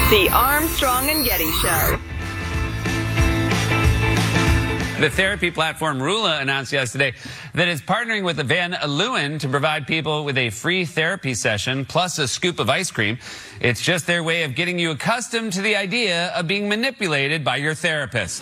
The Armstrong and Getty Show. The therapy platform Rula announced yesterday that it's partnering with Van Leeuwen to provide people with a free therapy session plus a scoop of ice cream. It's just their way of getting you accustomed to the idea of being manipulated by your therapist.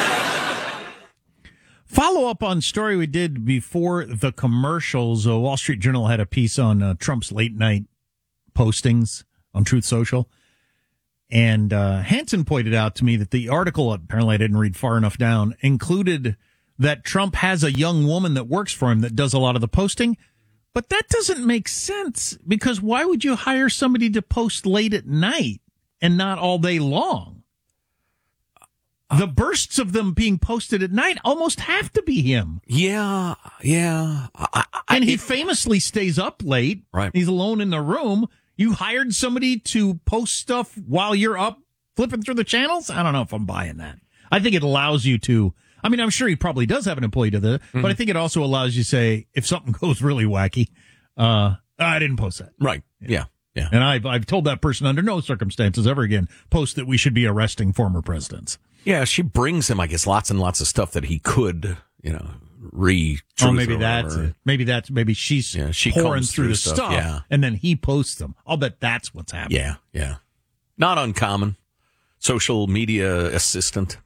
Follow up on story we did before the commercials. Wall Street Journal had a piece on Trump's late night postings on Truth Social. And Hansen pointed out to me that the article, apparently I didn't read far enough down, included that Trump has a young woman that works for him that does a lot of the posting. But that doesn't make sense, because why would you hire somebody to post late at night and not all day long? The bursts of them being posted at night almost have to be him. Yeah. And he famously stays up late. Right. He's alone in the room. You hired somebody to post stuff while you're up flipping through the channels? I don't know if I'm buying that. I think it allows you to, I mean, I'm sure he probably does have an employee to that, but I think it also allows you to say, if something goes really wacky, I didn't post that. Right. Yeah. And I've told that person under no circumstances ever again, post that we should be arresting former presidents. Yeah, she brings him, I guess, lots and lots of stuff that he could, Oh, maybe that's it. Maybe she's she pouring combs through the stuff, stuff, yeah. and then he posts them. I'll bet that's what's happening. Yeah. Not uncommon. Social media assistant.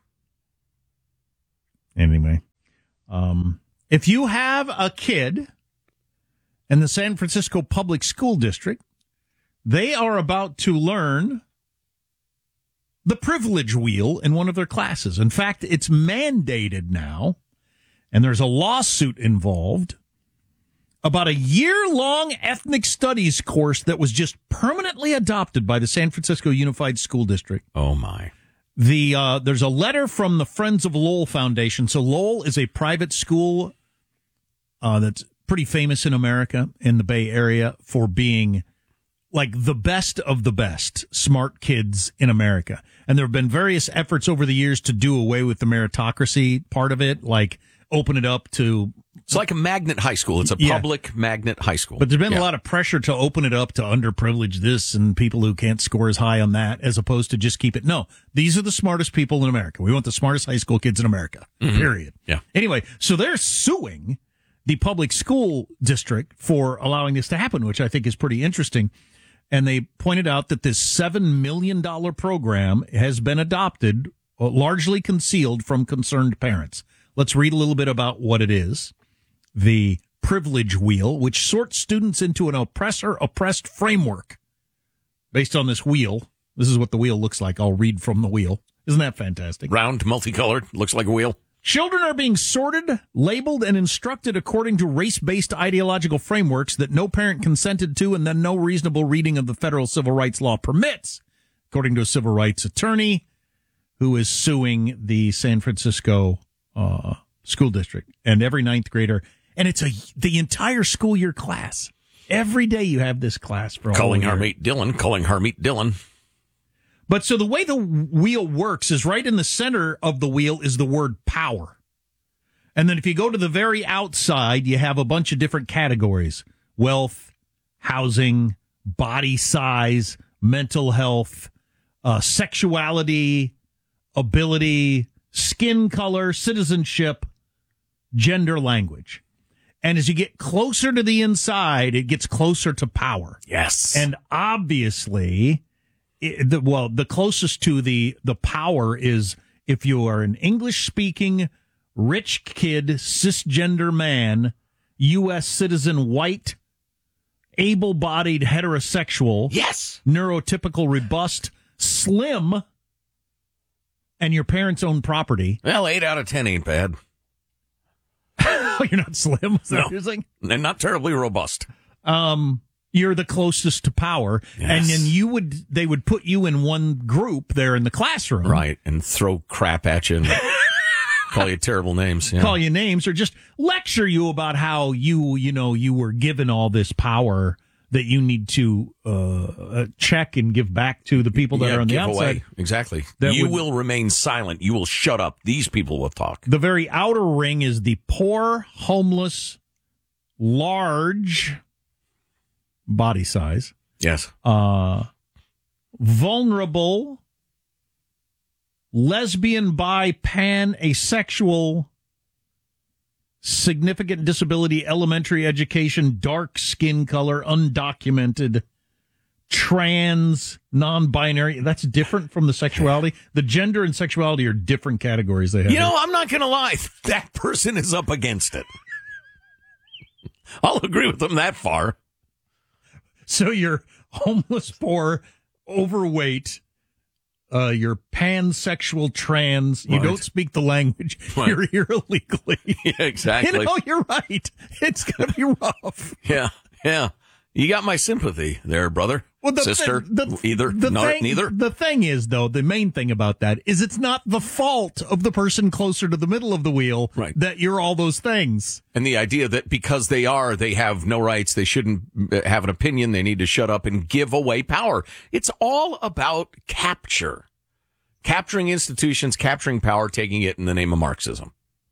Anyway, if you have a kid in the San Francisco Public School District, they are about to learn the privilege wheel in one of their classes. In fact, it's mandated now, and there's a lawsuit involved about a year-long ethnic studies course that was just permanently adopted by the San Francisco Unified School District. Oh, my. There's a letter from the Friends of Lowell Foundation. So Lowell is a private school that's pretty famous in America, in the Bay Area, for being like the best of the best smart kids in America. And there have been various efforts over the years to do away with the meritocracy part of it, like open it up to... It's like a magnet high school. It's a public magnet high school. But there's been a lot of pressure to open it up to underprivileged this and people who can't score as high on that, as opposed to just keep it. No, these are the smartest people in America. We want the smartest high school kids in America, period. Yeah. Anyway, so they're suing the public school district for allowing this to happen, which I think is pretty interesting. And they pointed out that this $7 million program has been adopted, largely concealed from concerned parents. Let's read a little bit about what it is. The privilege wheel, which sorts students into an oppressor-oppressed framework. Based on this wheel, this is what the wheel looks like. I'll read from the wheel. Isn't that fantastic? Round, multicolored, looks like a wheel. Children are being sorted, labeled, and instructed according to race-based ideological frameworks that no parent consented to and that no reasonable reading of the federal civil rights law permits, according to a civil rights attorney who is suing the San Francisco school district and every ninth grader. And it's the entire school year class. Every day you have this class for a calling whole her year. mate Dylan. But so the way the wheel works is right in the center of the wheel is the word power. And then if you go to the very outside, you have a bunch of different categories: wealth, housing, body size, mental health, sexuality, ability, skin color, citizenship, gender, language. And as you get closer to the inside, it gets closer to power. Yes. And obviously, the closest to the power is if you are an English-speaking, rich kid, cisgender man, U.S. citizen, white, able-bodied, heterosexual, yes, neurotypical, robust, slim, and your parents own property. Well, 8 out of 10 ain't bad. Oh, you're not slim? Is that No. what you're saying? And not terribly robust. You're the closest to power. Yes. And then they would put you in one group there in the classroom. Right, and throw crap at you and call you terrible names. Yeah. Call you names or just lecture you about how you were given all this power that you need to check and give back to the people that are on the give outside. away. Exactly. You will remain silent. You will shut up. These people will talk. The very outer ring is the poor, homeless, large body size. Yes. vulnerable, lesbian, bi, pan, asexual, significant disability, elementary education, dark skin color, undocumented, trans, non-binary. That's different from the sexuality. The gender and sexuality are different categories they have. You know, I'm not going to lie. That person is up against it. I'll agree with them that far. So you're homeless, poor, overweight, you're pansexual, trans, you don't speak the language, you're here illegally. Yeah, exactly. You know, you're right. It's going to be rough. Yeah. You got my sympathy there, brother. Well, sister, neither. The thing is, though, the main thing about that is it's not the fault of the person closer to the middle of the wheel that you're all those things. And the idea that because they have no rights, they shouldn't have an opinion, they need to shut up and give away power. It's all about capture. Capturing institutions, capturing power, taking it in the name of Marxism.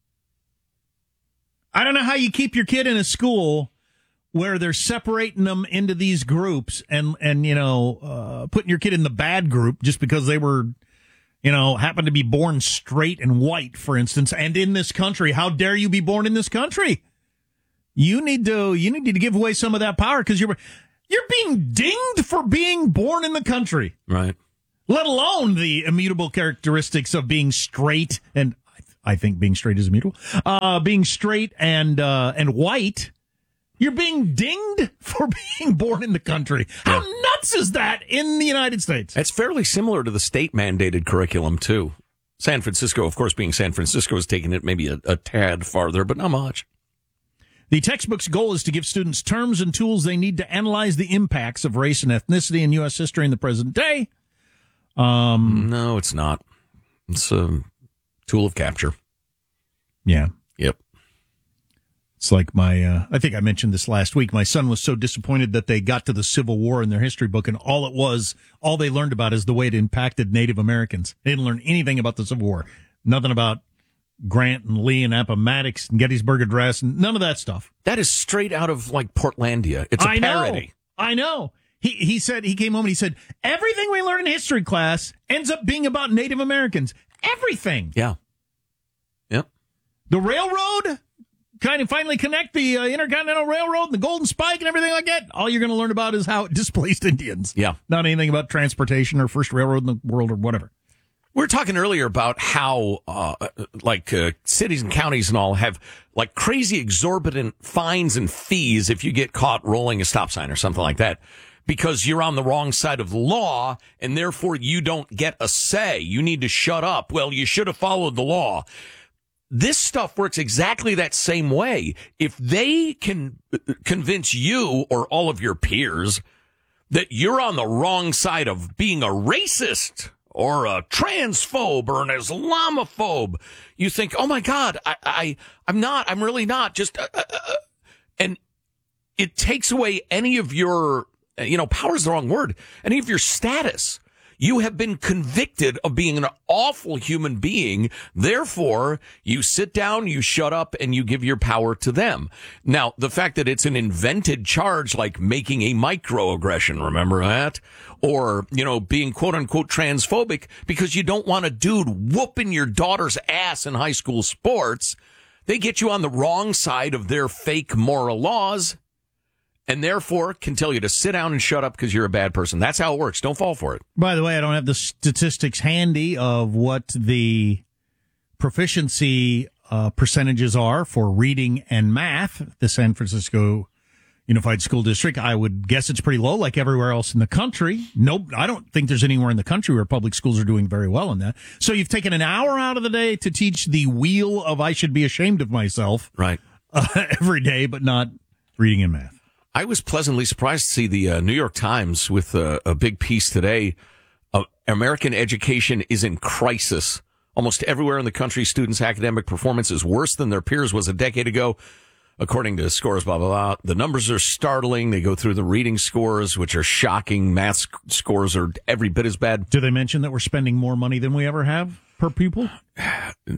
I don't know how you keep your kid in a school where they're separating them into these groups and putting your kid in the bad group just because they were, happened to be born straight and white, for instance, and in this country. How dare you be born in this country? You need to give away some of that power because you're being dinged for being born in the country. Right. Let alone the immutable characteristics of being straight, and I think being straight is immutable. Being straight and white. You're being dinged for being born in the country. How nuts is that in the United States? It's fairly similar to the state-mandated curriculum, too. San Francisco, of course, being San Francisco, is taking it maybe a tad farther, but not much. The textbook's goal is to give students terms and tools they need to analyze the impacts of race and ethnicity in U.S. history in the present day. No, it's not. It's a tool of capture. Yeah. Yep. It's like I think I mentioned this last week. My son was so disappointed that they got to the Civil War in their history book, and all they learned about is the way it impacted Native Americans. They didn't learn anything about the Civil War. Nothing about Grant and Lee and Appomattox and Gettysburg Address and none of that stuff. That is straight out of like Portlandia. It's a parody. I know. He said, he came home and he said, everything we learn in history class ends up being about Native Americans. Everything. Yeah. Yep. The railroad, kind of finally connect the Intercontinental Railroad and the Golden Spike and everything like that. All you're going to learn about is how it displaced Indians. Yeah. Not anything about transportation or first railroad in the world or whatever. We were talking earlier about how, cities and counties and all have like crazy exorbitant fines and fees if you get caught rolling a stop sign or something like that, because you're on the wrong side of the law and therefore you don't get a say. You need to shut up. Well, you should have followed the law. This stuff works exactly that same way. If they can convince you or all of your peers that you're on the wrong side of being a racist or a transphobe or an Islamophobe, you think, oh my God, I'm really not. Just, and it takes away any of your, power is the wrong word, any of your status. You have been convicted of being an awful human being. Therefore, you sit down, you shut up, and you give your power to them. Now, the fact that it's an invented charge like making a microaggression, remember that? Or, being quote-unquote transphobic because you don't want a dude whooping your daughter's ass in high school sports. They get you on the wrong side of their fake moral laws and therefore can tell you to sit down and shut up because you're a bad person. That's how it works. Don't fall for it. By the way, I don't have the statistics handy of what the proficiency percentages are for reading and math at the San Francisco Unified School District. I would guess it's pretty low, like everywhere else in the country. Nope, I don't think there's anywhere in the country where public schools are doing very well in that. So you've taken an hour out of the day to teach the wheel of I should be ashamed of myself, right? Every day, but not reading and math. I was pleasantly surprised to see the New York Times with a big piece today. American education is in crisis. Almost everywhere in the country, students' academic performance is worse than their peers was a decade ago. According to scores, blah, blah, blah. The numbers are startling. They go through the reading scores, which are shocking. Math scores are every bit as bad. Do they mention that we're spending more money than we ever have per pupil?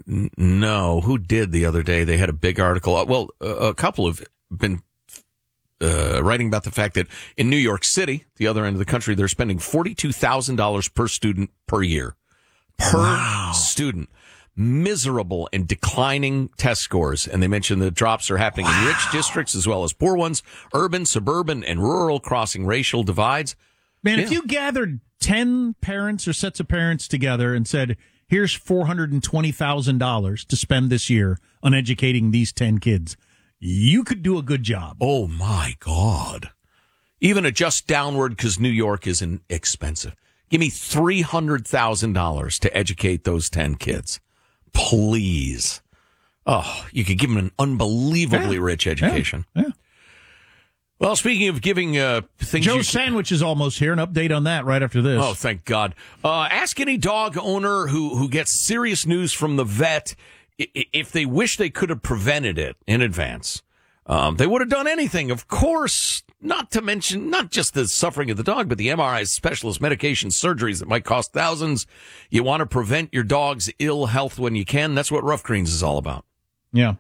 No. Who did the other day? They had a big article. Well, a couple have been writing about the fact that in New York City, the other end of the country, they're spending $42,000 per student per year. Per student. Miserable and declining test scores. And they mentioned the drops are happening in rich districts as well as poor ones, urban, suburban, and rural, crossing racial divides. Man, if you gathered 10 parents or sets of parents together and said, here's $420,000 to spend this year on educating these 10 kids, you could do a good job. Oh, my God. Even adjust downward because New York is expensive. Give me $300,000 to educate those 10 kids. Please. Oh, you could give them an unbelievably rich education. Yeah. Well, speaking of giving things... Joe's Sandwich is almost here. An update on that right after this. Oh, thank God. Ask any dog owner who gets serious news from the vet if they wish they could have prevented it in advance. They would have done anything, of course, not to mention not just the suffering of the dog, but the MRIs, specialist medication, surgeries that might cost thousands. You want to prevent your dog's ill health when you can. That's what Rough Greens is all about. Yeah.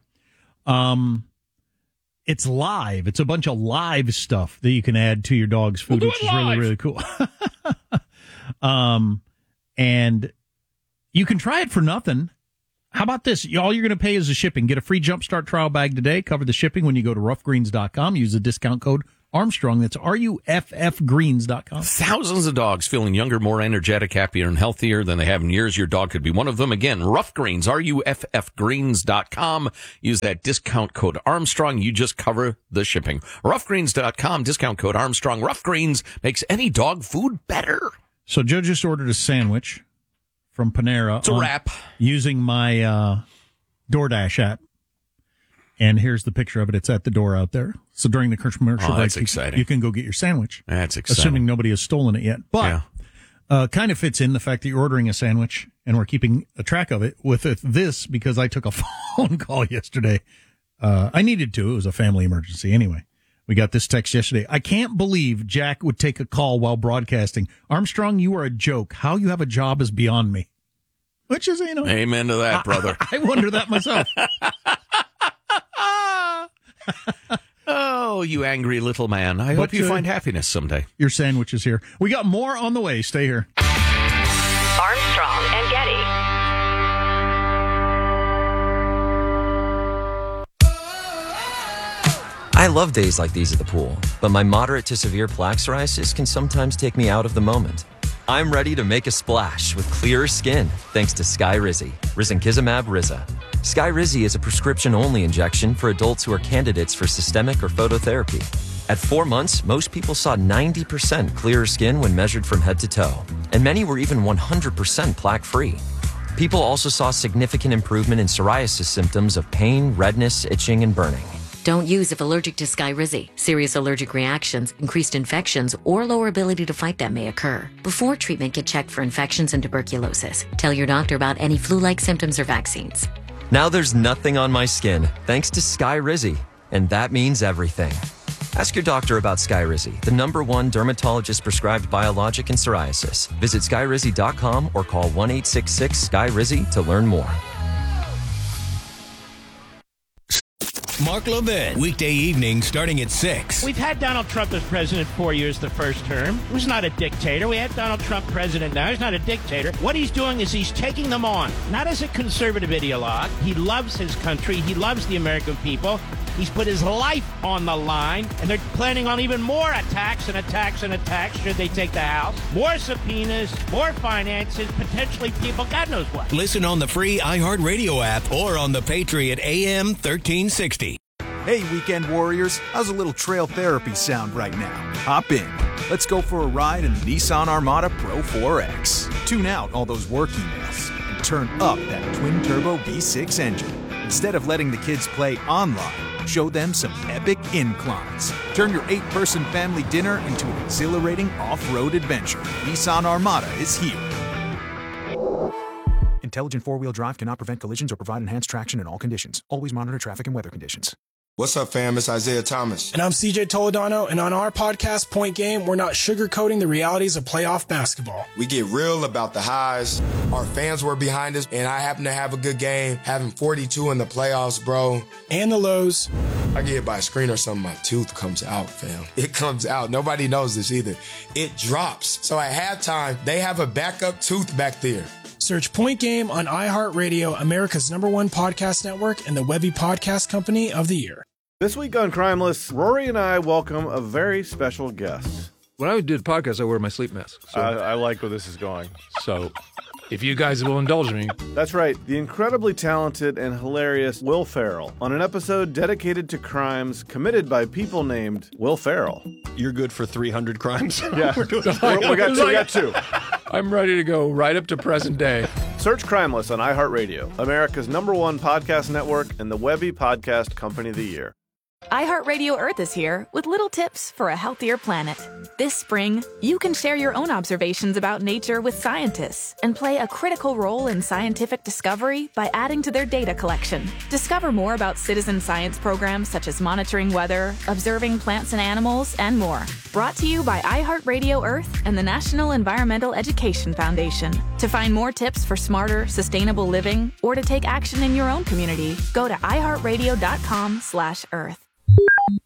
It's live. It's a bunch of live stuff that you can add to your dog's food, which is really, really cool. And you can try it for nothing. How about this? All you're going to pay is the shipping. Get a free Jumpstart trial bag today. Cover the shipping when you go to roughgreens.com. Use the discount code Armstrong. That's RUFFgreens.com. Thousands of dogs feeling younger, more energetic, happier, and healthier than they have in years. Your dog could be one of them. Again, Rough Greens, RUFFgreens.com. Use that discount code Armstrong. You just cover the shipping. Roughgreens.com, discount code Armstrong. Rough Greens makes any dog food better. So Joe just ordered a sandwich from Panera. It's a wrap. Using my DoorDash app. And here's the picture of it. It's at the door out there. So during the commercial break, exciting. You can go get your sandwich. That's exciting. Assuming nobody has stolen it yet. But kind of fits in the fact that you're ordering a sandwich and we're keeping a track of it with this because I took a phone call yesterday. I needed to. It was a family emergency. Anyway, we got this text yesterday. I can't believe Jack would take a call while broadcasting. Armstrong, you are a joke. How you have a job is beyond me. Which is, amen to that, brother. I wonder that myself. Oh, you angry little man. I hope you find happiness someday. Your sandwich is here. We got more on the way. Stay here. Armstrong and Getty. I love days like these at the pool, but my moderate to severe plaque psoriasis can sometimes take me out of the moment. I'm ready to make a splash with clearer skin thanks to Skyrizi, Risankizumab Riza. Skyrizi is a prescription-only injection for adults who are candidates for systemic or phototherapy. At 4 months, most people saw 90% clearer skin when measured from head to toe, and many were even 100% plaque-free. People also saw significant improvement in psoriasis symptoms of pain, redness, itching, and burning. Don't use if allergic to Skyrizi. Serious allergic reactions, increased infections, or lower ability to fight them may occur. Before treatment, get checked for infections and tuberculosis. Tell your doctor about any flu-like symptoms or vaccines. Now there's nothing on my skin thanks to Skyrizi, and that means everything. Ask your doctor about Skyrizi, the #1 dermatologist-prescribed biologic in psoriasis. Visit Skyrizi.com or call 1-866-SKYRIZI to learn more. Mark Levin, weekday evening starting at 6. We've had Donald Trump as president 4 years the first term. He was not a dictator. We had Donald Trump president now. He's not a dictator. What he's doing is he's taking them on, not as a conservative ideologue. He loves his country. He loves the American people. He's put his life on the line, and they're planning on even more attacks and attacks and attacks should they take the House. More subpoenas, more finances, potentially people, God knows what. Listen on the free iHeartRadio app or on the Patriot AM 1360. Hey, weekend warriors, how's a little trail therapy sound right now? Hop in. Let's go for a ride in the Nissan Armada Pro 4X. Tune out all those work emails and turn up that twin-turbo V6 engine. Instead of letting the kids play online, show them some epic inclines. Turn your 8-person family dinner into an exhilarating off-road adventure. Nissan Armada is here. Intelligent four-wheel drive cannot prevent collisions or provide enhanced traction in all conditions. Always monitor traffic and weather conditions. What's up, fam? It's Isaiah Thomas. And I'm CJ Toledano, and on our podcast, Point Game, we're not sugarcoating the realities of playoff basketball. We get real about the highs. Our fans were behind us, and I happen to have a good game, having 42 in the playoffs, bro. And the lows. I get hit by a screen or something, my tooth comes out, fam. It comes out. Nobody knows this either. It drops. So at halftime, they have a backup tooth back there. Search Point Game on iHeartRadio, America's #1 podcast network, and the Webby Podcast Company of the Year. This week on Crimeless, Rory and I welcome a very special guest. When I do the podcast, I wear my sleep mask. So. I like where this is going. So, if you guys will indulge me. That's right. The incredibly talented and hilarious Will Ferrell on an episode dedicated to crimes committed by people named Will Ferrell. You're good for 300 crimes? Yeah. we got two. I'm ready to go right up to present day. Search Crimeless on iHeartRadio, America's #1 podcast network, and the Webby Podcast Company of the Year. iHeartRadio Earth is here with little tips for a healthier planet. This spring, you can share your own observations about nature with scientists and play a critical role in scientific discovery by adding to their data collection. Discover more about citizen science programs such as monitoring weather, observing plants and animals, and more. Brought to you by iHeartRadio Earth and the National Environmental Education Foundation. To find more tips for smarter, sustainable living or to take action in your own community, go to iHeartRadio.com/Earth.